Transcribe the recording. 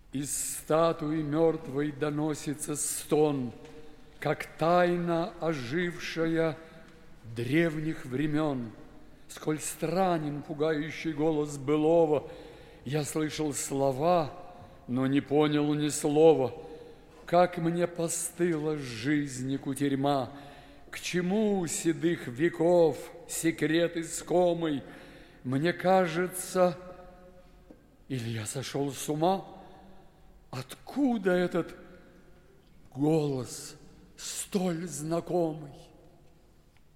Из статуи мертвой доносится стон, как тайна ожившая древних времен. Сколь странен пугающий голос былого, я слышал слова, но не понял ни слова. Как мне постыла жизнь кутерьма, к чему у седых веков секрет искомый? Мне кажется, или я сошел с ума? Откуда этот голос столь знакомый?